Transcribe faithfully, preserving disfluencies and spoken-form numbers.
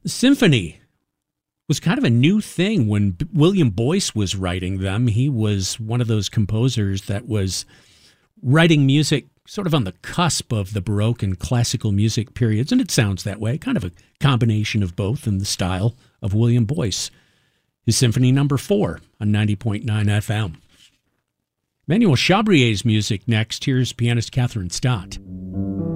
Symphony was kind of a new thing when B- William Boyce was writing them. He was one of those composers that was writing music sort of on the cusp of the Baroque and classical music periods, and it sounds that way, kind of a combination of both in the style of William Boyce. His Symphony Number Four on ninety point nine F M. Emmanuel Chabrier's music next. Here's pianist Catherine Stott.